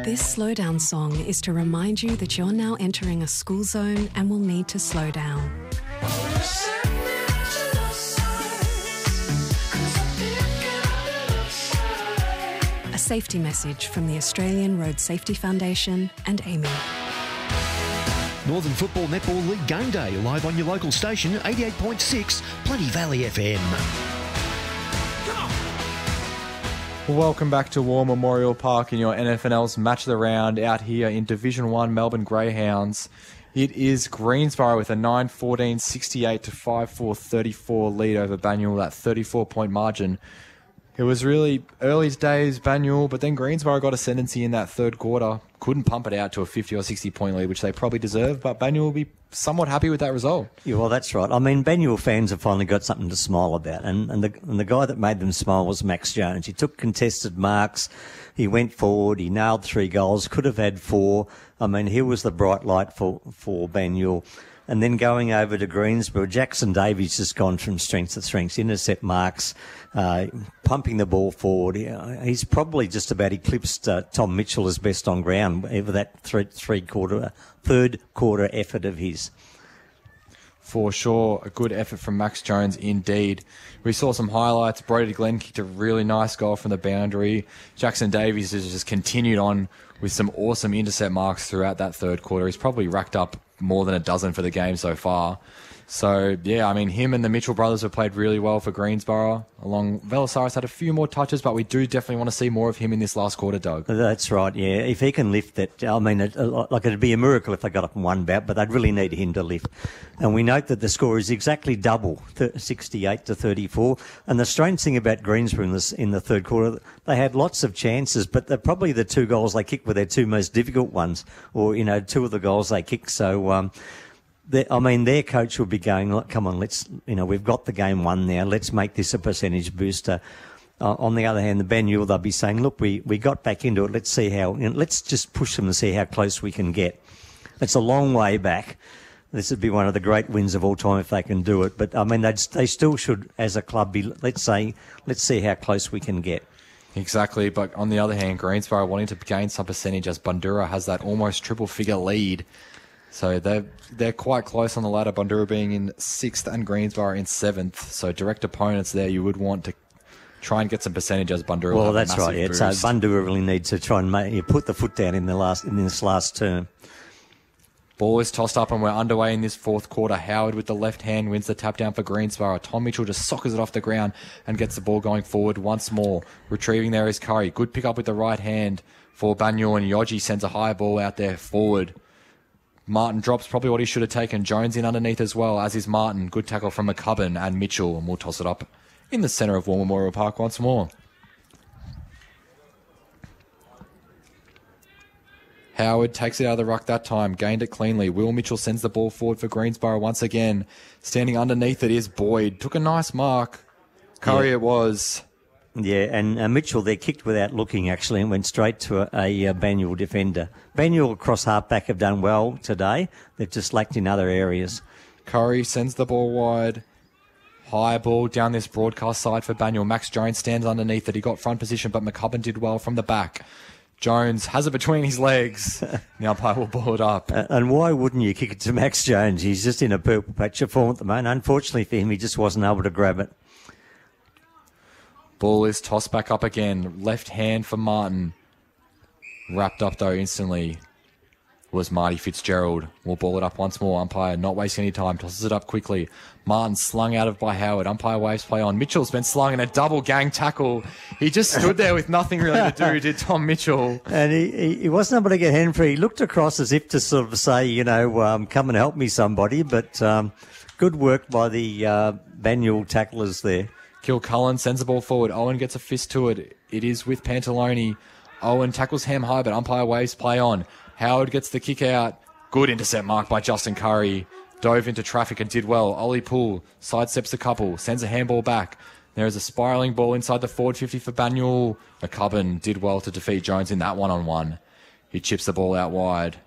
This slowdown song is to remind you that you're now entering a school zone and will need to slow down. A safety message from the Australian Road Safety Foundation and AAMI. Northern Football Netball League Game Day, live on your local station, 88.6 Plenty Valley FM. Welcome back to War Memorial Park in your NFNL's Match of the Round out here in Division 1 Melbourne Greyhounds. It is Greensborough with a 9-14, 68 to 5-4, 34 lead over Banyule, that 34-point margin. It was really early days, Banyule, but then Greensborough got ascendancy in that third quarter. Couldn't pump it out to a 50 or 60 point lead, which they probably deserve, but Banyule will be somewhat happy with that result. Yeah, well, that's right. I mean, Banyule fans have finally got something to smile about, and the guy that made them smile was Max Jones. He took contested marks, he went forward, he nailed 3 goals, could have had 4. I mean, he was the bright light for Banyule. And then going over to Greensborough, Jackson Davies has gone from strength to strength, intercept marks, pumping the ball forward. He's probably just about eclipsed Tom Mitchell as best on ground over that third quarter effort of his. For sure, a good effort from Max Jones indeed. We saw some highlights. Brody Glenn kicked a really nice goal from the boundary. Jackson Davies has just continued on with some awesome intercept marks throughout that third quarter. He's probably racked up more than a dozen for the game so far. So, yeah, I mean, him and the Mitchell brothers have played really well for Greensborough. Velasaris had a few more touches, but we do definitely want to see more of him in this last quarter, Doug. That's right, yeah. If he can lift that, I mean, it'd be a miracle if they got up in one bout, but they'd really need him to lift. And we note that the score is exactly double, 68 to 34. And the strange thing about Greensborough in the third quarter, they had lots of chances, but they're probably the 2 goals they kicked were their 2 most difficult ones, or, 2 of the goals they kicked. So, their coach will be going, come on, we've got the game won now. Let's make this a percentage booster. On the other hand, the Banyule, they'll be saying, look, we got back into it. Let's see how, let's just push them and see how close we can get. It's a long way back. This would be one of the great wins of all time if they can do it. But, I mean, they still should, as a club, be, let's see how close we can get. Exactly, but on the other hand, Greensborough wanting to gain some percentage as Bundoora has that almost triple-figure lead. So they're quite close on the ladder, Bundoora being in 6th and Greensborough in 7th. So direct opponents there, you would want to try and get some percentage as Bundoora. Well, that's right. Yeah. So Bundoora really needs to try and put the foot down in this last term. Ball is tossed up and we're underway in this fourth quarter. Howard with the left hand wins the tap down for Greensborough. Tom Mitchell just soccers it off the ground and gets the ball going forward once more. Retrieving there is Curry. Good pick up with the right hand for Banyule, and Yoji sends a high ball out there forward. Martin drops probably what he should have taken. Jones in underneath as well, as is Martin. Good tackle from McCubbin and Mitchell, and we'll toss it up in the centre of War Memorial Park once more. Howard takes it out of the ruck that time, gained it cleanly. Will Mitchell sends the ball forward for Greensborough once again. Standing underneath it is Boyd. Took a nice mark. Curry it was. Yeah, and Mitchell there kicked without looking, actually, and went straight to a Banyule defender. Banyule across half-back have done well today. They've just lacked in other areas. Curry sends the ball wide. High ball down this broadcast side for Banyule. Max Jones stands underneath it. He got front position, but McCubbin did well from the back. Jones has it between his legs. The umpire will ball it up. And why wouldn't you kick it to Max Jones? He's just in a purple patch of form at the moment. Unfortunately for him, he just wasn't able to grab it. Ball is tossed back up again. Left hand for Martin. Wrapped up, though, instantly was Marty Fitzgerald. We'll ball it up once more. Umpire not wasting any time. Tosses it up quickly. Martin slung out of by Howard. Umpire waves play on. Mitchell's been slung in a double gang tackle. He just stood there with nothing really to do, did Tom Mitchell. And he wasn't able to get hand free. He looked across as if to sort of say, come and help me somebody. But good work by the Banyule tacklers there. Kilcullen sends the ball forward. Owen gets a fist to it. It is with Pantalone. Owen tackles Ham high, but umpire waves play on. Howard gets the kick out. Good intercept mark by Justin Curry. Dove into traffic and did well. Ollie Poole sidesteps a couple, sends a handball back. There is a spiralling ball inside the forward 50 for Banyule. McCubbin did well to defeat Jones in that one-on-one. He chips the ball out wide.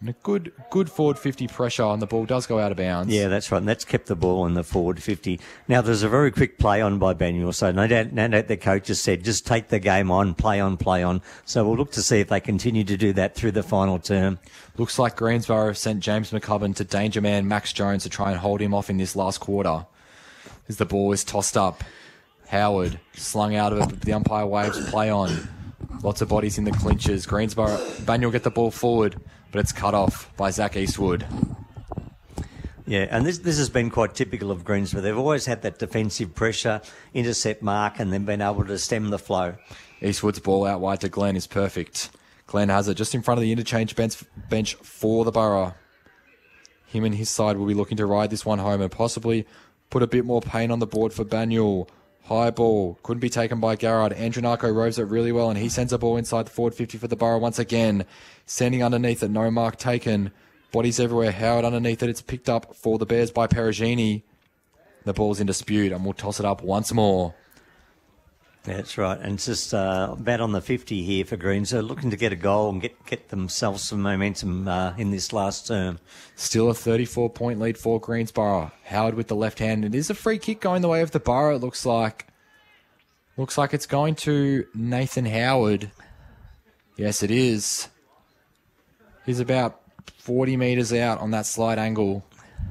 And a good forward 50 pressure on the ball does go out of bounds. Yeah, that's right. And that's kept the ball in the forward 50. Now, there's a very quick play on by Banyule. So no doubt the coach has said, just take the game on, play on, play on. So we'll look to see if they continue to do that through the final term. Looks like Greensborough have sent James McCubbin to danger man Max Jones to try and hold him off in this last quarter. As the ball is tossed up, Howard slung out of it. The umpire waves play on. Lots of bodies in the clinches. Banyule get the ball forward, but it's cut off by Zach Eastwood. Yeah, and this has been quite typical of Greensborough. They've always had that defensive pressure, intercept mark, and then been able to stem the flow. Eastwood's ball out wide to Glenn is perfect. Glenn has it just in front of the interchange bench for the Borough. Him and his side will be looking to ride this one home and possibly put a bit more pain on the board for Banyule. High ball. Couldn't be taken by Garrard. Andronako roves it really well, and he sends a ball inside the forward 50 for the Borough once again. Sending underneath it. No mark taken. Bodies everywhere. Howard underneath it. It's picked up for the Bears by Perugini. The ball's in dispute, and we'll toss it up once more. That's right. And it's just about on the 50 here for Greens. They're looking to get a goal and get themselves some momentum in this last term. Still a 34-point lead for Greensborough. Howard with the left hand. It is a free kick going the way of the Borough, it looks like. Looks like it's going to Nathan Howard. Yes, it is. He's about 40 metres out on that slight angle.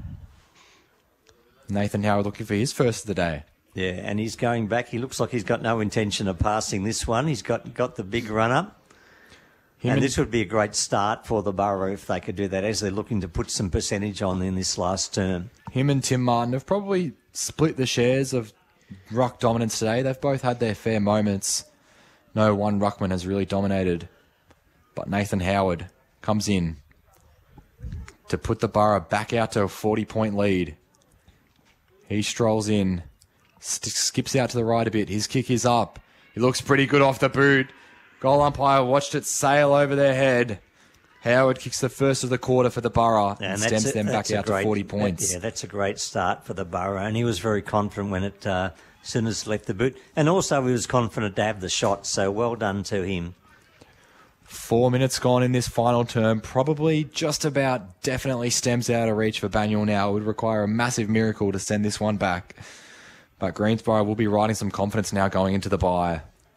Nathan Howard looking for his first of the day. Yeah, and he's going back. He looks like he's got no intention of passing this one. He's got the big run up. And this would be a great start for the Borough if they could do that, as they're looking to put some percentage on in this last term. Him and Tim Martin have probably split the shares of ruck dominance today. They've both had their fair moments. No one ruckman has really dominated. But Nathan Howard comes in to put the Borough back out to a 40-point lead. He strolls in. Skips out to the right a bit. His kick is up. He looks pretty good off the boot. Goal umpire watched it sail over their head. Howard kicks the first of the quarter for the Borough and stems them back out to 40 points. Yeah, that's a great start for the Borough. And he was very confident when it as soon as left the boot. And also he was confident to have the shot. So well done to him. 4 minutes gone in this final term. Probably just about definitely stems out of reach for Banyule now. It would require a massive miracle to send this one back. But Greensborough will be riding some confidence now going into the bye.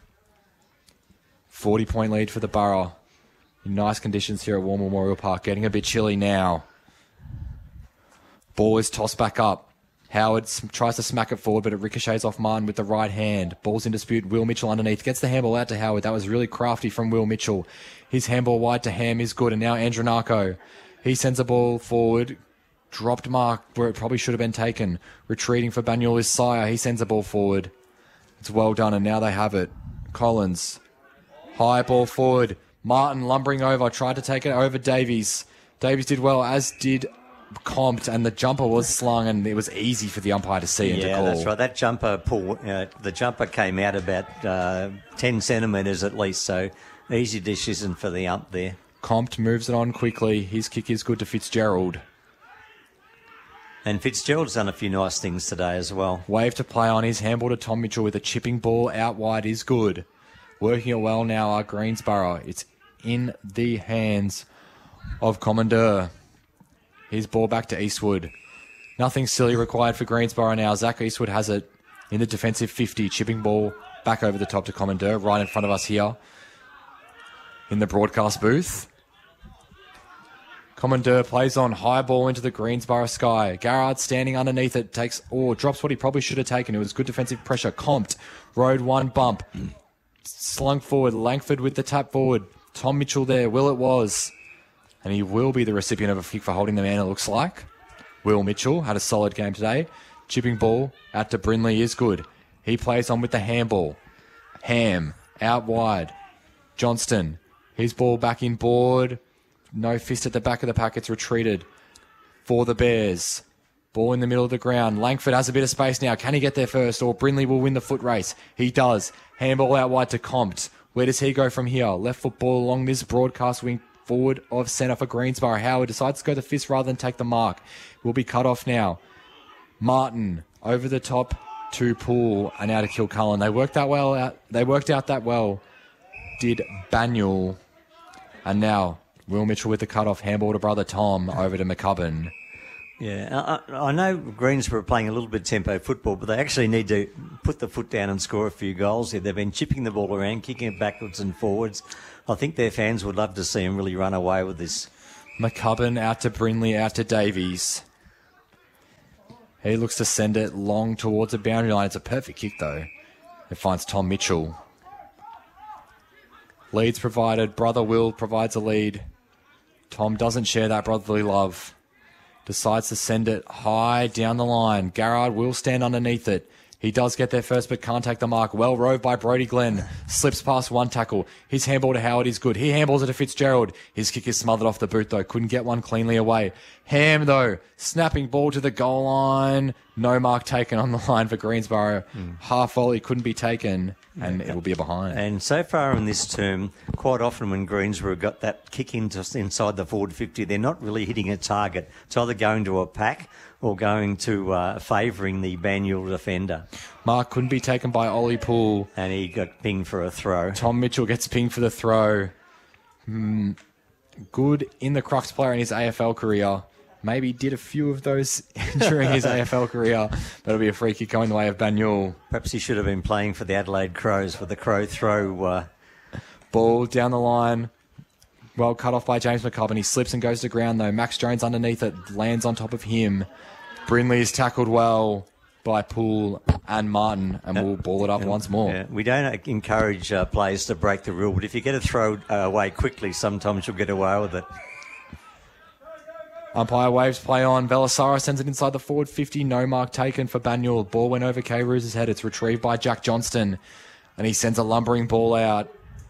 40-point lead for the Borough. In nice conditions here at War Memorial Park. Getting a bit chilly now. Ball is tossed back up. Howard tries to smack it forward, but it ricochets off Martin with the right hand. Ball's in dispute. Will Mitchell underneath. Gets the handball out to Howard. That was really crafty from Will Mitchell. His handball wide to Ham is good. And now Andronako. He sends a ball forward. Dropped mark where it probably should have been taken. Retreating for Banyule is Sire. He sends a ball forward. It's well done, and now they have it. Collins. High ball forward. Martin lumbering over. Tried to take it over Davies. Davies did well, as did Compt, and the jumper was slung, and it was easy for the umpire to see and to call. Yeah, that's right. That jumper the jumper came out about 10 centimetres at least, so easy decision for the ump there. Compt moves it on quickly. His kick is good to Fitzgerald. And Fitzgerald's done a few nice things today as well. Wave to play on. His handball to Tom Mitchell with a chipping ball out wide is good. Working it well now are Greensborough. It's in the hands of Commandeur. His ball back to Eastwood. Nothing silly required for Greensborough now. Zach Eastwood has it in the defensive 50. Chipping ball back over the top to Commandeur. Right in front of us here in the broadcast booth. Commandeur plays on, high ball into the Greensborough sky. Garrard standing underneath it, drops what he probably should have taken. It was good defensive pressure. Compt, road one bump. Slung forward, Langford with the tap forward. Tom Mitchell there, Will it was. And he will be the recipient of a kick for holding the man, it looks like. Will Mitchell had a solid game today. Chipping ball out to Brindley is good. He plays on with the handball. Ham, out wide. Johnston, his ball back in board. No fist at the back of the pack. It's retreated for the Bears. Ball in the middle of the ground. Langford has a bit of space now. Can he get there first, or Brindley will win the foot race? He does. Handball out wide to Compt. Where does he go from here? Left foot ball along this broadcast wing forward of centre for Greensborough. Howard decides to go the fist rather than take the mark. Will be cut off now. Martin over the top to Poole and out to Kilcullen. They worked out that well. Did Banyule. And now Will Mitchell with the cut-off, handball to brother Tom, over to McCubbin. Yeah, I know Greensborough are playing a little bit tempo football, but they actually need to put the foot down and score a few goals here. They've been chipping the ball around, kicking it backwards and forwards. I think their fans would love to see them really run away with this. McCubbin out to Brindley, out to Davies. He looks to send it long towards the boundary line. It's a perfect kick, though. It finds Tom Mitchell. Leads provided. Brother Will provides a lead. Tom doesn't share that brotherly love. Decides to send it high down the line. Garrard will stand underneath it. He does get there first, but can't take the mark. Well rove by Brody Glenn. Slips past one tackle. His handball to Howard is good. He handballs it to Fitzgerald. His kick is smothered off the boot, though. Couldn't get one cleanly away. Ham, though, snapping ball to the goal line. No mark taken on the line for Greensborough. Half volley couldn't be taken, and it will be a behind. And so far in this term, quite often when Greensborough got that kick inside the forward 50, they're not really hitting a target. It's either going to a pack or going to favouring the Banyule defender. Mark couldn't be taken by Ollie Poole. And he got pinged for a throw. Tom Mitchell gets pinged for the throw. Good in the Crux player in his AFL career. Maybe did a few of those during his AFL career. That'll be a free kick going the way of Banyule. Perhaps he should have been playing for the Adelaide Crows for the Crow throw. Ball down the line. Well cut off by James McCubbin. He slips and goes to ground, though. Max Jones underneath it. Lands on top of him. Brindley is tackled well by Poole and Martin, and we'll ball it up once more. Yeah, we don't encourage players to break the rule, but if you get a throw away quickly, sometimes you'll get away with it. Umpire waves play on. Velasara sends it inside the forward 50. No mark taken for Banyule. Ball went over K. Roos's head. It's retrieved by Jack Johnston, and he sends a lumbering ball out.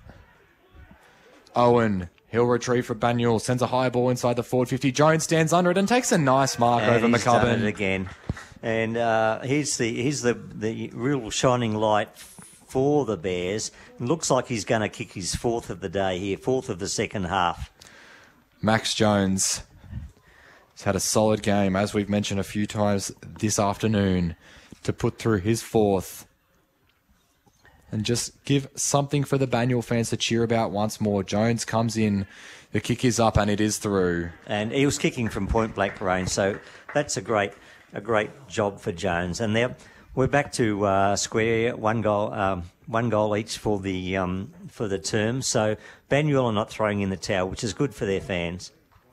Owen, he'll retrieve for Banyule. Sends a high ball inside the forward 50. Jones stands under it and takes a nice mark over he's McCubbin. Done it again. And here's the real shining light for the Bears. It looks like he's going to kick his fourth of the day here, fourth of the second half. Max Jones has had a solid game, as we've mentioned a few times this afternoon, to put through his fourth. And just give something for the Banyule fans to cheer about once more. Jones comes in, the kick is up, and it is through. And he was kicking from point blank range, so that's a great job for Jones. And now we're back to square, one goal each for the term. So Banyule are not throwing in the towel, which is good for their fans.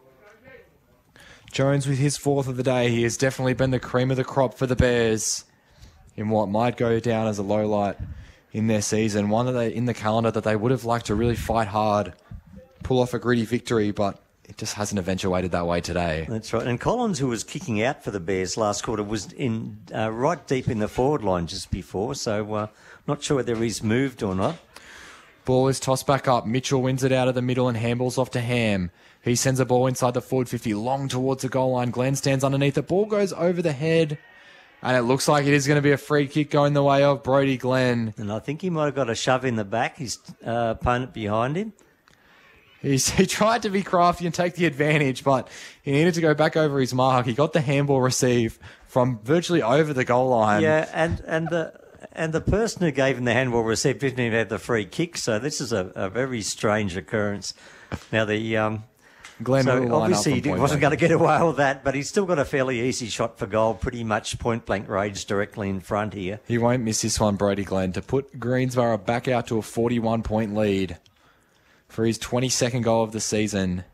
Jones with his fourth of the day. He has definitely been the cream of the crop for the Bears in what might go down as a low light in their season. One that they in the calendar that they would have liked to really fight hard, pull off a gritty victory, but it just hasn't eventuated that way today. That's right. And Collins, who was kicking out for the Bears last quarter, was in right deep in the forward line just before, so not sure whether he's moved or not. Ball is tossed back up. Mitchell wins it out of the middle and handballs off to Ham. He sends a ball inside the forward 50, long towards the goal line. Glenn stands underneath. The ball goes over the head, and it looks like it is going to be a free kick going the way of Brody Glenn. And I think he might have got a shove in the back, his opponent behind him. He tried to be crafty and take the advantage, but he needed to go back over his mark. He got the handball receive from virtually over the goal line. Yeah, and the person who gave him the handball receive didn't even have the free kick, so this is a very strange occurrence. Now Glenn obviously he wasn't going to get away with that, but he's still got a fairly easy shot for goal, pretty much point blank range directly in front here. He won't miss this one, Brody Glenn, to put Greensborough back out to a 41-point lead for his 22nd goal of the season.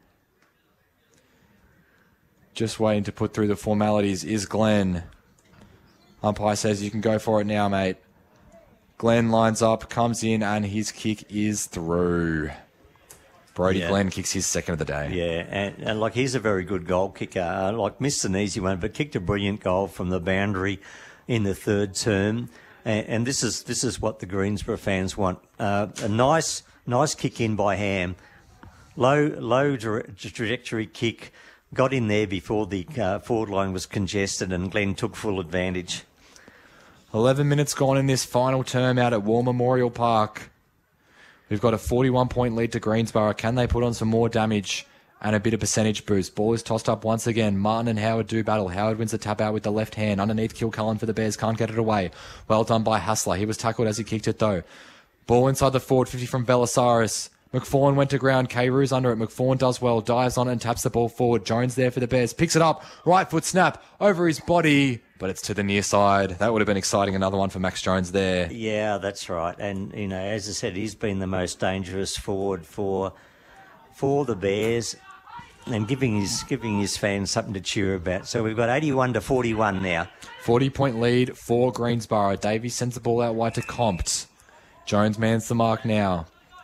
Just waiting to put through the formalities is Glenn. Umpire says you can go for it now, mate. Glenn lines up, comes in, and his kick is through. Brody Glenn kicks his second of the day. Yeah, and like he's a very good goal kicker. Missed an easy one, but kicked a brilliant goal from the boundary in the third term. And this is what the Greensborough fans want. A nice kick in by Ham. Low trajectory kick. Got in there before the forward line was congested, and Glenn took full advantage. 11 minutes gone in this final term out at War Memorial Park. We've got a 41-point lead to Greensborough. Can they put on some more damage and a bit of percentage boost? Ball is tossed up once again. Martin and Howard do battle. Howard wins the tap out with the left hand. Underneath Kilcullen for the Bears. Can't get it away. Well done by Hassler. He was tackled as he kicked it, though. Ball inside the forward 50 from Belisaris. McFawn went to ground. K-Roos under it. McFawn does well. Dives on it and taps the ball forward. Jones there for the Bears. Picks it up. Right foot snap over his body. But it's to the near side. That would have been exciting. Another one for Max Jones there. Yeah, that's right. And, as I said, he's been the most dangerous forward for the Bears and giving his fans something to cheer about. So we've got 81-41 now. 40-point lead for Greensboro. Davies sends the ball out wide to Compt. Jones mans the mark now.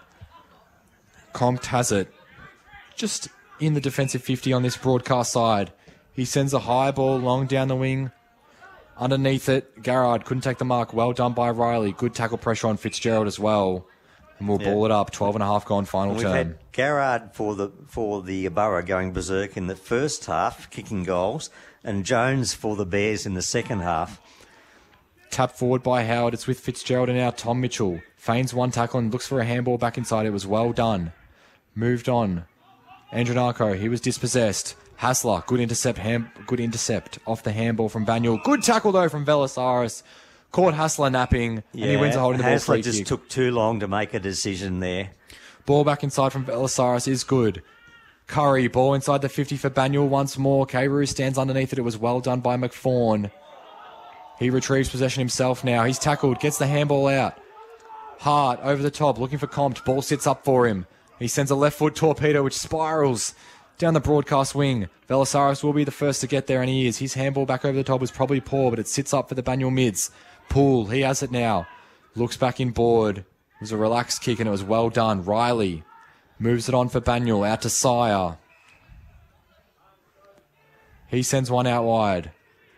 Compt has it. Just in the defensive 50 on this broadcast side. He sends a high ball long down the wing. Underneath it, Garrard couldn't take the mark. Well done by Riley. Good tackle pressure on Fitzgerald as well. And we'll ball it up. 12.5 gone final term. We've had Garrard for the Borough going berserk in the first half, kicking goals, and Jones for the Bears in the second half. Tap forward by Howard. It's with Fitzgerald and now Tom Mitchell. Feigns one tackle and looks for a handball back inside. It was well done. Moved on. Andronako, he was dispossessed. Hassler, good intercept off the handball from Banyul. Good tackle though from Velasaris. Caught Hassler napping, and he wins a holding the ball free kick. Hassler just took too long to make a decision there. Ball back inside from Velasaris is good. Curry, ball inside the 50 for Banyul once more. K-Roos stands underneath it. It was well done by McFawn. He retrieves possession himself now. He's tackled, gets the handball out. Hart over the top, looking for Compt. Ball sits up for him. He sends a left foot torpedo, which spirals down the broadcast wing. Velasaris will be the first to get there, and he is. His handball back over the top was probably poor, but it sits up for the Banyul mids. Poole, he has it now. Looks back in board. It was a relaxed kick, and it was well done. Riley moves it on for Banyul, out to Sire. He sends one out wide.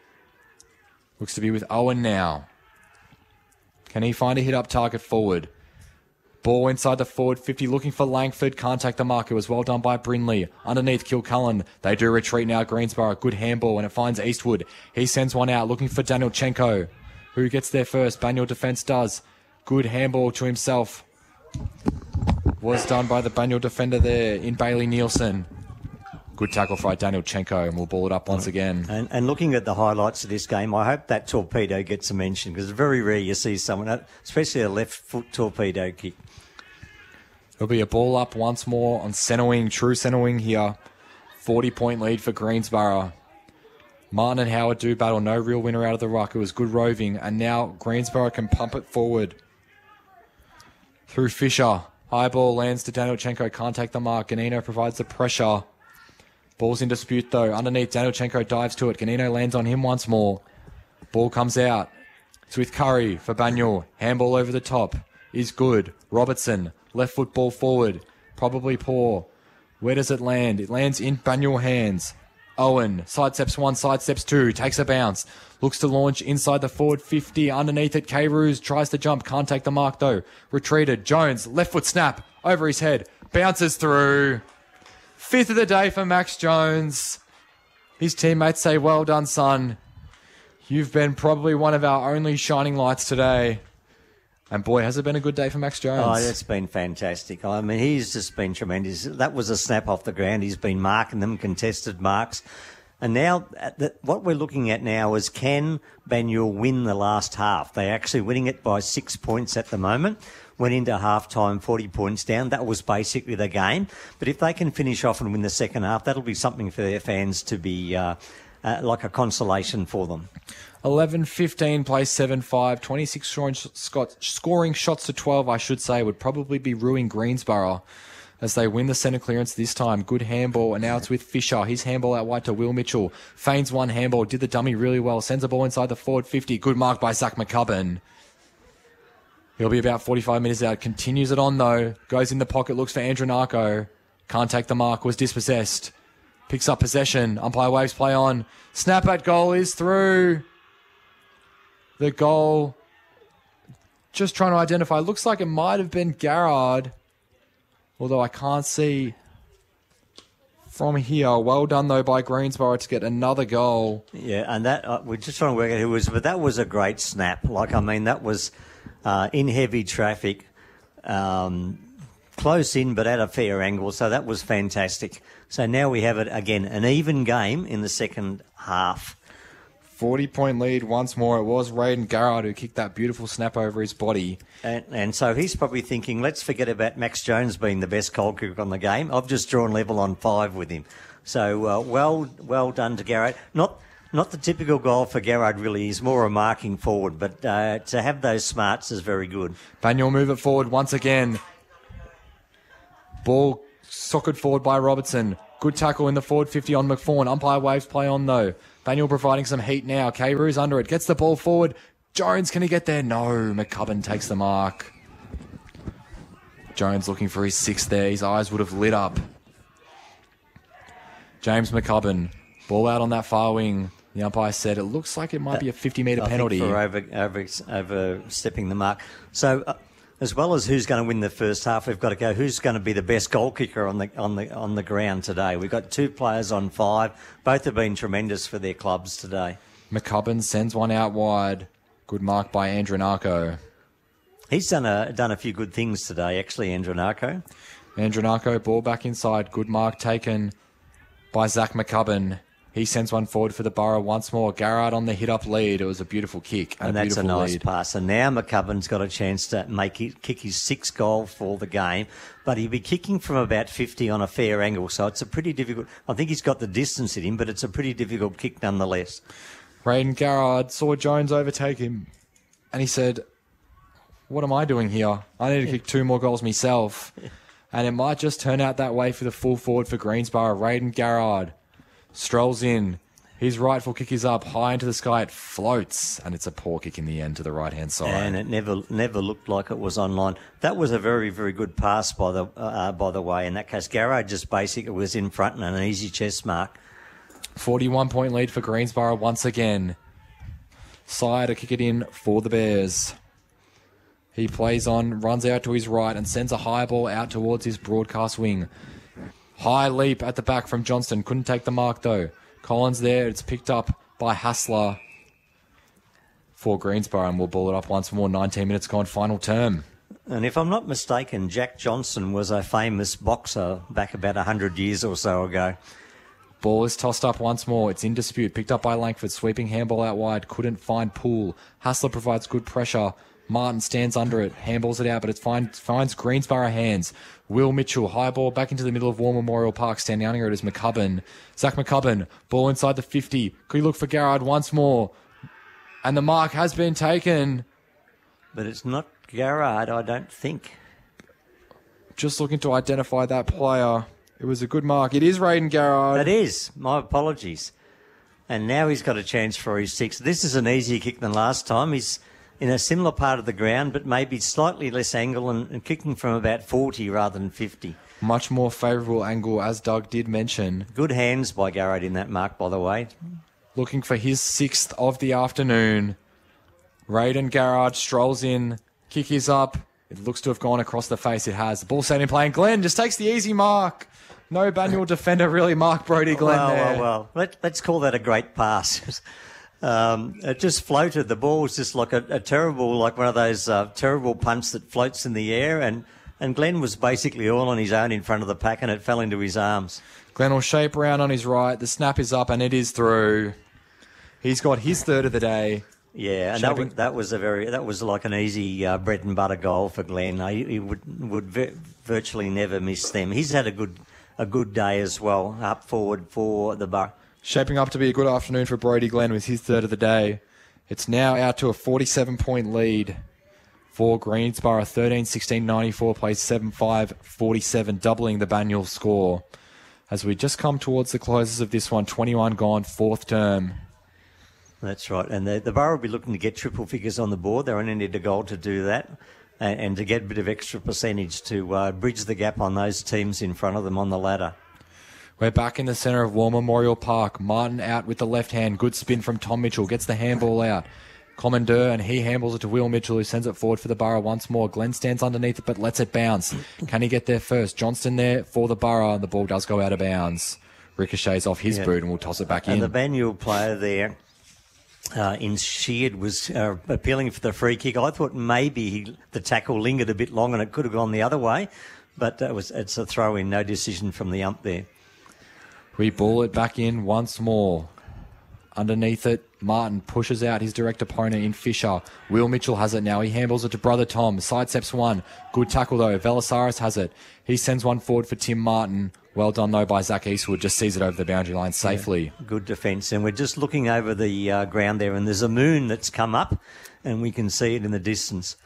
Looks to be with Owen now. Can he find a hit-up target forward? Ball inside the forward 50, looking for Langford. Can't take the mark. It was well done by Brindley. Underneath Kilcullen. They do retreat now. Greensboro. Good handball, and it finds Eastwood. He sends one out, looking for Danielchenko. Who gets there first? Banyul defence does. Good handball to himself. Was done by the Banyul defender there in Bailey Nielsen. Good tackle by Danielchenko, and we'll ball it up once again. And looking at the highlights of this game, I hope that torpedo gets a mention, because it's very rare you see someone, especially a left foot torpedo kick. There'll be a ball up once more on centre wing, true centre wing here. 40-point lead for Greensboro. Martin and Howard do battle. No real winner out of the ruck. It was good roving. And now Greensboro can pump it forward. Through Fisher. High ball lands to Danielchenko. Can't take the mark. Ganino provides the pressure. Ball's in dispute though. Underneath, Danielchenko dives to it. Ganino lands on him once more. Ball comes out. It's with Curry for Banyul. Handball over the top is good. Robertson. Left foot ball forward. Probably poor. Where does it land? It lands in Banyul hands. Owen. Sidesteps one, sidesteps two. Takes a bounce. Looks to launch inside the forward 50. Underneath it, K-Roos tries to jump. Can't take the mark though. Retreated. Jones. Left foot snap. Over his head. Bounces through. Fifth of the day for Max Jones. His teammates say, well done, son. You've been probably one of our only shining lights today. And boy, has it been a good day for Max Jones. Oh, it's been fantastic. I mean, he's just been tremendous. That was a snap off the ground. He's been marking them, contested marks. And now, what we're looking at now is, can Banyul win the last half? They're actually winning it by 6 points at the moment. Went into half-time 40 points down. That was basically the game. But if they can finish off and win the second half, that'll be something for their fans to be like a consolation for them. 11-15 plays 7-5. 26 scoring shots to 12, I should say, would probably be ruining Greensboro as they win the centre clearance this time. Good handball, and now it's with Fisher. His handball out wide to Will Mitchell. Feigns one handball, did the dummy really well. Sends a ball inside the forward 50. Good mark by Zach McCubbin. He'll be about 45 minutes out. Continues it on, though. Goes in the pocket, looks for Andronako. Can't take the mark, was dispossessed. Picks up possession. Umpire waves play on. Snap at goal is through. The goal. Just trying to identify. Looks like it might have been Garrard. Although I can't see from here. Well done, though, by Greensboro to get another goal. Yeah, and that we're just trying to work out who it was, but that was a great snap. Like, I mean, that was in heavy traffic, close in, but at a fair angle. So that was fantastic. So now we have it again, an even game in the second half. 40-point lead once more. It was Raiden Garrard who kicked that beautiful snap over his body. And so he's probably thinking, let's forget about Max Jones being the best goal kicker on the game. I've just drawn level on 5 with him. So well done to Garrard. Not the typical goal for Garrard, really. He's more a marking forward, but to have those smarts is very good. Banyule move it forward once again. Ball socked forward by Robertson. Good tackle in the forward 50 on McFawn. Umpire waves play on though. Banyule providing some heat now. Kairu's under it. Gets the ball forward. Jones, can he get there? No. McCubbin takes the mark. Jones looking for his 6th there. His eyes would have lit up. James McCubbin. Ball out on that far wing. The umpire said it looks like it might be a 50-metre penalty. I think for overstepping the mark. So, as well as who's going to win the first half, we've got to go who's going to be the best goal kicker on the ground today. We've got 2 players on 5. Both have been tremendous for their clubs today. McCubbin sends one out wide. Good mark by Andronako. He's done a few good things today, actually, Andronako. Andronako, ball back inside. Good mark taken by Zach McCubbin. He sends one forward for the Borough once more. Garrard on the hit-up lead. It was a beautiful kick. And that's a nice pass. And now McCubbin's got a chance to kick his 6th goal for the game. But he'll be kicking from about 50 on a fair angle. So it's a pretty difficult... I think he's got the distance in him, but it's a pretty difficult kick nonetheless. Raiden Garrard saw Jones overtake him. And he said, what am I doing here? I need to kick 2 more goals myself. And it might just turn out that way for the full forward for Greensborough. Raiden Garrard strolls in. His rightful kick is up high into the sky. It floats, and it's a poor kick in the end to the right-hand side. And it never looked like it was on line. That was a very, very good pass by the way. In that case, Garrard just basically was in front and an easy chest mark. 41-point lead for Greensborough once again. Sire to kick it in for the Bears. He plays on, runs out to his right and sends a high ball out towards his broadcast wing. High leap at the back from Johnston. Couldn't take the mark, though. Collins there. It's picked up by Hassler for Greensborough, and we'll ball it up once more. 19 minutes gone, final term. And if I'm not mistaken, Jack Johnson was a famous boxer back about 100 years or so ago. Ball is tossed up once more. It's in dispute. Picked up by Langford. Sweeping handball out wide. Couldn't find Poole. Hassler provides good pressure. Martin stands under it, handballs it out, but it finds Greensborough hands. Will Mitchell, high ball back into the middle of War Memorial Park. Standing under it is McCubbin. Zach McCubbin, ball inside the 50. Could he look for Garrard once more? And the mark has been taken. But it's not Garrard, I don't think. Just looking to identify that player. It was a good mark. It is Raiden Garrard. It is. My apologies. And now he's got a chance for his 6th. This is an easier kick than last time. He's in a similar part of the ground, but maybe slightly less angle and kicking from about 40 rather than 50. Much more favourable angle, as Doug did mention. Good hands by Garrard in that mark, by the way. Looking for his 6th of the afternoon. Raiden Garrard strolls in. Kick is up. It looks to have gone across the face. It has. The ball set in play, and Glenn just takes the easy mark. No Banyule defender really marked Brody Glenn there. Well. Let's call that a great pass. It just floated. The ball was just like a terrible, like one of those terrible punts that floats in the air, and Glenn was basically all on his own in front of the pack, and it fell into his arms. Glenn will shape around on his right. The snap is up, and it is through. He's got his 3rd of the day. Yeah, and that was like an easy bread and butter goal for Glenn. He would virtually never miss them. He's had a good day as well, up forward for the Borough. Shaping up to be a good afternoon for Brody Glenn with his 3rd of the day. It's now out to a 47-point lead for Greensborough. 13-16-94 plays 7-5-47, doubling the Banyule score. As we just come towards the closes of this one, 21 gone, 4th term. That's right. And the Borough will be looking to get triple figures on the board. They only need a goal to do that and to get a bit of extra percentage to bridge the gap on those teams in front of them on the ladder. We're back in the centre of War Memorial Park. Martin out with the left hand. Good spin from Tom Mitchell. Gets the handball out. Commandeur, and he handballs it to Will Mitchell, who sends it forward for the Borough once more. Glenn stands underneath it, but lets it bounce. Can he get there first? Johnston there for the Borough, and the ball does go out of bounds. Ricochets off his boot, and we'll toss it back in. And the Banyule player there in Sheard was appealing for the free kick. I thought maybe the tackle lingered a bit long, and it could have gone the other way, but it's a throw-in, no decision from the ump there. We ball it back in once more. Underneath it, Martin pushes out his direct opponent in Fisher. Will Mitchell has it now. He handballs it to brother Tom. Sidesteps one. Good tackle, though. Velasaris has it. He sends one forward for Tim Martin. Well done, though, by Zach Eastwood. Just sees it over the boundary line safely. Yeah, good defence. And we're just looking over the ground there, and there's a moon that's come up, and we can see it in the distance.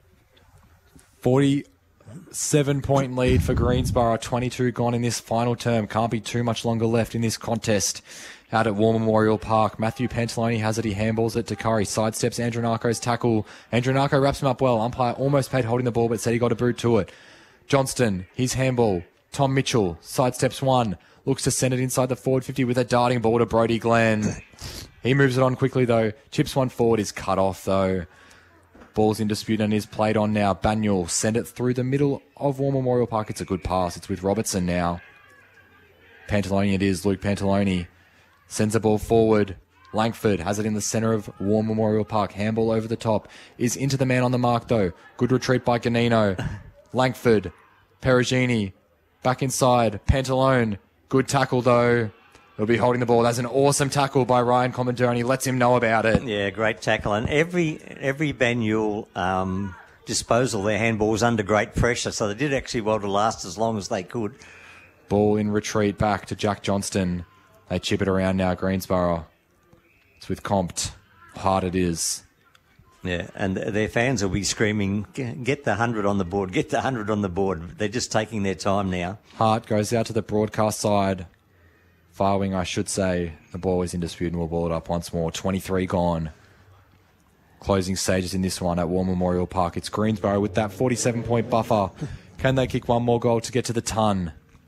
47-point lead for Greensborough. 22 gone in this final term. Can't be too much longer left in this contest. Out at War Memorial Park, Matthew Pantaloni has it. He handballs it to Curry. Sidesteps Andronarko's tackle. Andronarko wraps him up well. Umpire almost paid holding the ball, but said he got a boot to it. Johnston, his handball. Tom Mitchell, sidesteps one. Looks to send it inside the forward 50 with a darting ball to Brody Glenn. He moves it on quickly, though. Chips one forward, is cut off, though. Ball's in dispute and is played on now. Banyul send it through the middle of War Memorial Park. It's a good pass. It's with Robertson now. Pantaloni it is. Luke Pantaloni sends the ball forward. Langford has it in the centre of War Memorial Park. Handball over the top. Is into the man on the mark, though. Good retreat by Ganino. Langford. Perugini. Back inside. Pantalone. Good tackle, though. He'll be holding the ball. That's an awesome tackle by Ryan Comandone. He lets him know about it. Yeah, great tackle. And every Banyul disposal, their handball's under great pressure, so they did actually well to last as long as they could. Ball in retreat back to Jack Johnston. They chip it around now, Greensborough. It's with Compt. Hard it is. Yeah, and their fans will be screaming, get the 100 on the board, get the 100 on the board. They're just taking their time now. Hart goes out to the broadcast side. Far wing, I should say. The ball is in dispute and we'll ball it up once more. 23 gone. Closing stages in this one at War Memorial Park. It's Greensborough with that 47-point buffer. Can they kick one more goal to get to the ton?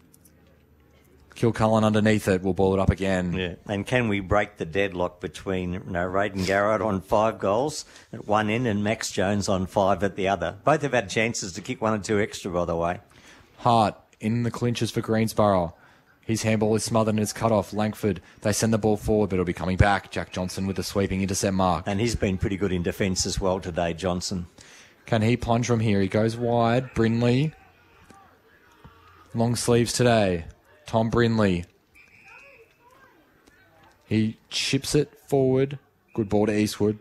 Kilcullen underneath it. We'll ball it up again. Yeah. And can we break the deadlock between Rayden Garrard on 5 goals at one end and Max Jones on 5 at the other? Both have had chances to kick 1 or 2 extra, by the way. Hart in the clinches for Greensborough. His handball is smothered and is cut off. Langford, they send the ball forward, but it'll be coming back. Jack Johnson with the sweeping intercept mark. And he's been pretty good in defence as well today, Johnson. Can he plunge from here? He goes wide. Brindley. Long sleeves today. Tom Brindley. He chips it forward. Good ball to Eastwood.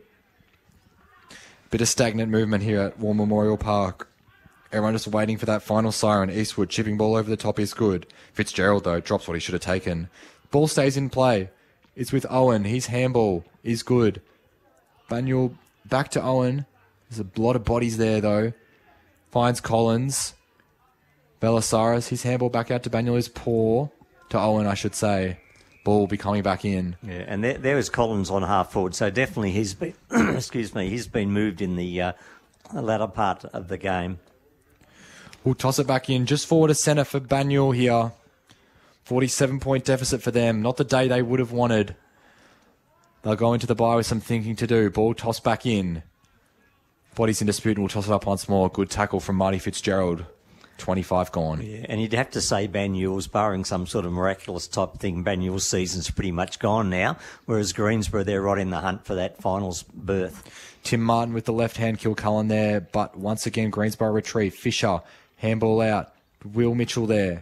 Bit of stagnant movement here at War Memorial Park. Everyone just waiting for that final siren. Eastwood chipping ball over the top is good. Fitzgerald, though, drops what he should have taken. Ball stays in play. It's with Owen. His handball is good. Banyul back to Owen. There's a lot of bodies there, though. Finds Collins. Velasaris. His handball back out to Banyul is poor. To Owen, I should say. Ball will be coming back in. Yeah, and there is Collins on half forward. So definitely he's been, he's been moved in the latter part of the game. We'll toss it back in just forward to centre for Banyul here. 47-point deficit for them. Not the day they would have wanted. They'll go into the bye with some thinking to do. Ball tossed back in. Bodies in dispute and we'll toss it up once more. Good tackle from Marty Fitzgerald. 25 gone. Yeah, and you'd have to say Banyul's, barring some sort of miraculous type thing, Banyul's season's pretty much gone now, whereas Greensborough, they're right in the hunt for that finals berth. Tim Martin with the left-hand Kilcullen there, but once again, Greensborough retrieve. Fisher, handball out. Will Mitchell there.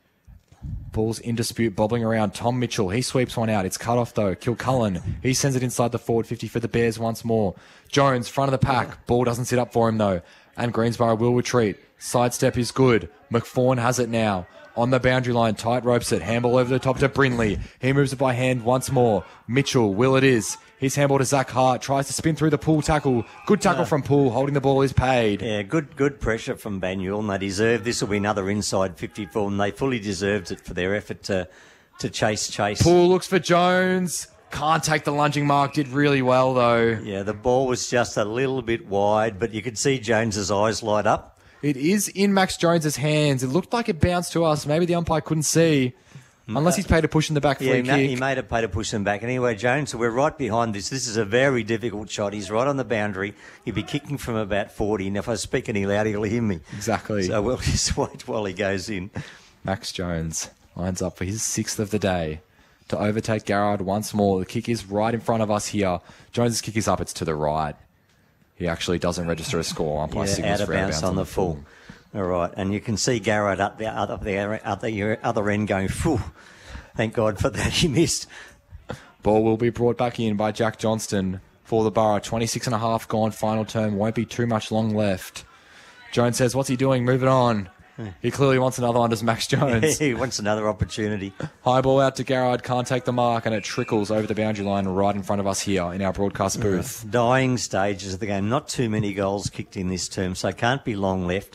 Ball's in dispute, bobbling around. Tom Mitchell, he sweeps one out. It's cut off, though. Kilcullen, he sends it inside the forward 50 for the Bears once more. Jones, front of the pack. Ball doesn't sit up for him, though. And Greensborough will retreat. Sidestep is good. McFawn has it now. On the boundary line, tight ropes it. Handball over the top to Brindley. He moves it by hand once more. Mitchell, will it is. His handball to Zach Hart. Tries to spin through the Poole tackle. Good tackle from Poole. Holding the ball is paid. Yeah, good pressure from Banyul, and they deserve this. Will be another inside 50 for them. They fully deserved it for their effort to chase. Poole looks for Jones. Can't take the lunging mark. Did really well, though. Yeah, the ball was just a little bit wide, but you could see Jones's eyes light up. It is in Max Jones's hands. It looked like it bounced to us. Maybe the umpire couldn't see. Unless he's paid a push in the back free kick. He made a pay to push them back. Anyway, Jones, so we're right behind this. This is a very difficult shot. He's right on the boundary. He'll be kicking from about 40. And if I speak any louder, he'll hear me. Exactly. So we'll just wait while he goes in. Max Jones lines up for his 6th of the day to overtake Garrard once more. The kick is right in front of us here. Jones's kick is up. It's to the right. He actually doesn't register a score. Umpire signals out of for bounds on the full. All right, and you can see Garrard up the other end going, phew, thank God for that, he missed. Ball will be brought back in by Jack Johnston for the Borough. 26.5 gone, final term. Won't be too much long left. Jones says, what's he doing? Move it on. He clearly wants another one, does Max Jones. He wants another opportunity. High ball out to Garrard, can't take the mark, and it trickles over the boundary line right in front of us here in our broadcast booth. Dying stages of the game. Not too many goals kicked in this term, so can't be long left.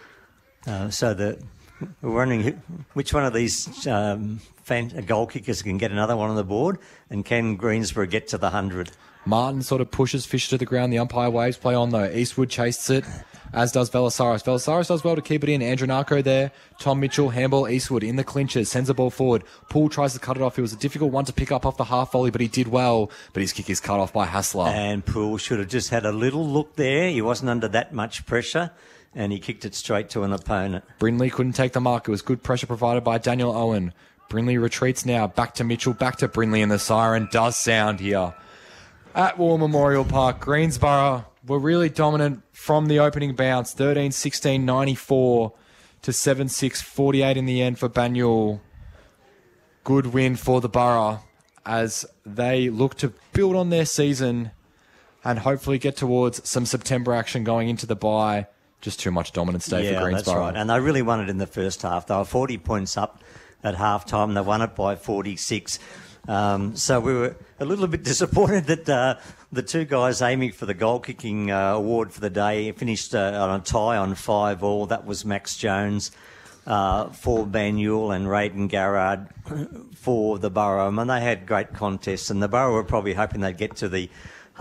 We're wondering which one of these goal kickers can get another one on the board, and can Greensborough get to the 100? Martin sort of pushes Fisher to the ground. The umpire waves play on, though. Eastwood chases it, as does Velasaris. Velasaris does well to keep it in. Andrew Narco there. Tom Mitchell, handball Eastwood in the clinches, sends the ball forward. Poole tries to cut it off. It was a difficult one to pick up off the half volley, but he did well. But his kick is cut off by Hassler. And Poole should have just had a little look there. He wasn't under that much pressure, and he kicked it straight to an opponent. Brindley couldn't take the mark. It was good pressure provided by Daniel Owen. Brindley retreats now. Back to Mitchell, back to Brindley, and the siren does sound here. At War Memorial Park, Greensborough were really dominant from the opening bounce. 13-16, 94 to 7-6, 48 in the end for Banyule. Good win for the Borough as they look to build on their season and hopefully get towards some September action going into the bye. Just too much dominance day for Greensborough. That's right. And they really won it in the first half. They were 40 points up at half-time. They won it by 46. So we were a little bit disappointed that the two guys aiming for the goal-kicking award for the day finished on a tie on 5-all. That was Max Jones for Banyule and Raiden Garrard for the Borough. And they had great contests, and the Borough were probably hoping they'd get to the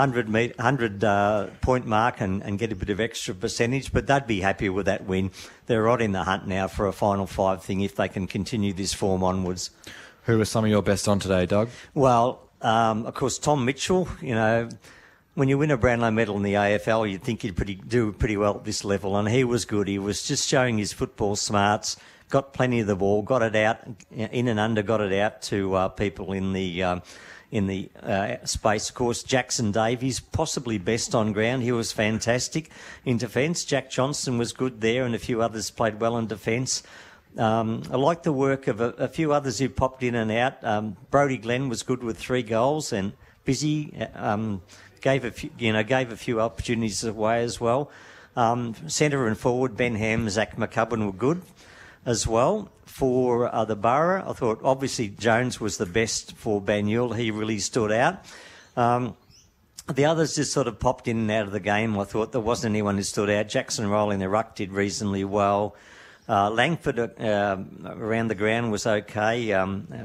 100 point mark and get a bit of extra percentage, but they'd be happy with that win. They're right in the hunt now for a final five thing if they can continue this form onwards. Who are some of your best on today, Doug? Well, of course, Tom Mitchell. You know, when you win a Brownlow medal in the AFL, you'd think he'd do pretty well at this level, and he was good. He was just showing his football smarts, got plenty of the ball, got it out, in and under, got it out to people in the space. Of course, Jackson Davies, possibly best on ground. He was fantastic in defence. Jack Johnston was good there, and a few others played well in defence. I like the work of a few others who popped in and out. Brodie Glenn was good with 3 goals, and Busy gave a few opportunities away as well. Centre and forward, Ben Ham, Zach McCubbin were good as well. For the Borough, I thought obviously Jones was the best for Banyule. He really stood out. The others just sort of popped in and out of the game. I thought there wasn't anyone who stood out. Jackson Roll in the ruck did reasonably well. Langford around the ground was okay.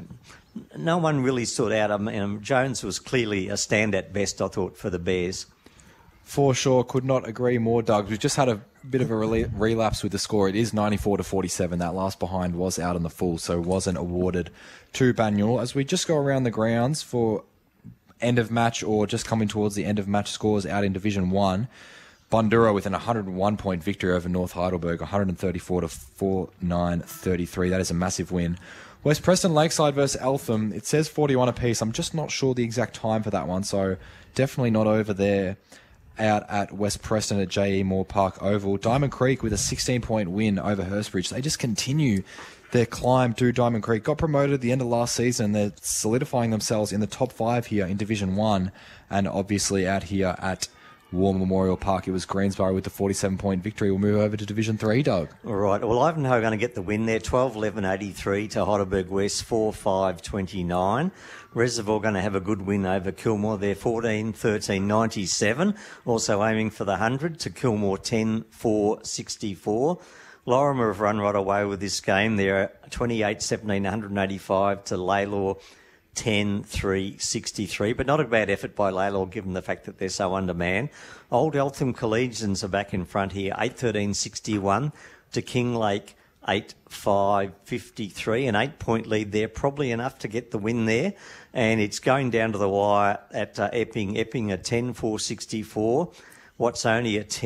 No one really stood out. I mean, Jones was clearly a stand at best, I thought, for the Bears. For sure, could not agree more, Doug. We've just had a bit of a relapse with the score. It is 94 to 47. That last behind was out in the full, so wasn't awarded to Banyule. As we just go around the grounds for end of match or just coming towards the end of match scores out in Division 1, Bundura with an 101-point victory over North Heidelberg, 134 to 49-33. That is a massive win. West Preston Lakeside versus Eltham. It says 41 apiece. I'm just not sure the exact time for that one, so definitely not over there out at West Preston at J.E. Moore Park Oval. Diamond Creek with a 16-point win over Hurstbridge. They just continue their climb to Diamond Creek. Got promoted at the end of last season. They're solidifying themselves in the top 5 here in Division 1, and obviously out here at War Memorial Park, it was Greensborough with the 47-point victory. We'll move over to Division 3, Doug. All right. Well, Ivanhoe are going to get the win there, 12-11-83 to Heidelberg West, 4-5-29. Reservoir going to have a good win over Kilmore. They're 14-13-97, also aiming for the 100 to Kilmore 10-4-64. Lorimer have run right away with this game. They're 28-17-185 to Lalor 10-3-63, but not a bad effort by Lalor given the fact that they're so undermanned. Old Eltham Collegians are back in front here, 8-13-61 to Kinglake 8-5-53, an 8-point lead there, probably enough to get the win there, and it's going down to the wire at Epping. Epping at 10-4-64. Watsonii at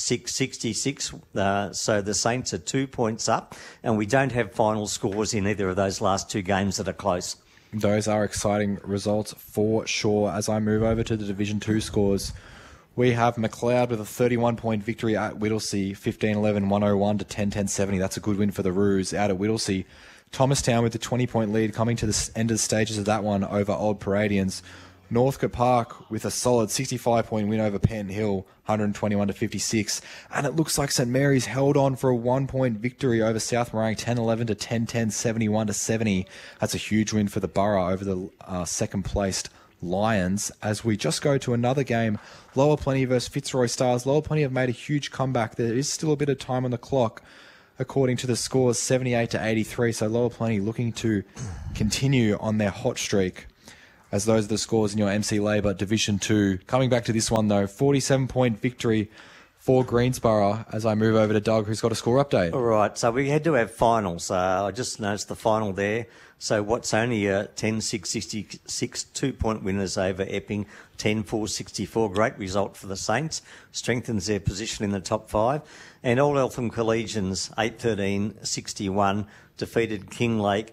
10-6-66. So the Saints are 2 points up, and we don't have final scores in either of those last 2 games that are close. Those are exciting results for sure. As I move over to the Division 2 scores, we have McLeod with a 31-point victory at Whittlesea, 15-11-101 to 10-10-70. That's a good win for the Roos. Out at Whittlesea, Thomastown with the 20-point lead coming to the end of the stages of that one over Old Paradians. Northcote Park with a solid 65-point win over Penn Hill, 121-56. And it looks like St Mary's held on for a 1-point victory over South Morang, 10-11 to 10-10, 71-70. That's a huge win for the Borough over the second-placed Lions. As we just go to another game, Lower Plenty versus Fitzroy Stars. Lower Plenty have made a huge comeback. There is still a bit of time on the clock, according to the scores, 78-83. So Lower Plenty looking to continue on their hot streak, as those are the scores in your MC Labour Division 2. Coming back to this one, though, 47-point victory for Greensborough, as I move over to Doug, who's got a score update. All right, so we had to have finals. I just noticed the final there. So Watsonia, 10-6-66, 2-point winners over Epping, 10-4-64. Great result for the Saints. Strengthens their position in the top 5. And Old Eltham Collegians, 8-13-61, defeated Kinglake,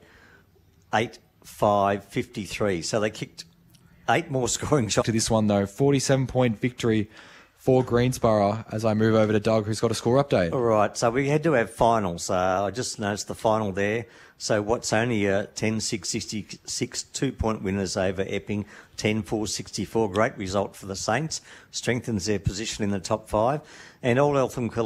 8-5-53. So they kicked 8 more scoring shots. To this one, though, 47-point victory for Greensborough, as I move over to Doug, who's got a score update. All right, so we had to have finals. I just noticed the final there. So Watsonia, 10-6-66, 2-point winners over Epping, 10-4-64. Great result for the Saints. Strengthens their position in the top 5. And Old Eltham